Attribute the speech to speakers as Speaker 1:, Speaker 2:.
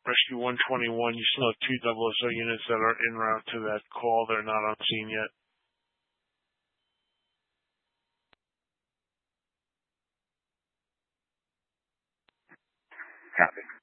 Speaker 1: Rescue 121, you still have 2 SO units that are en route to that call. They're not on scene yet.
Speaker 2: Copy.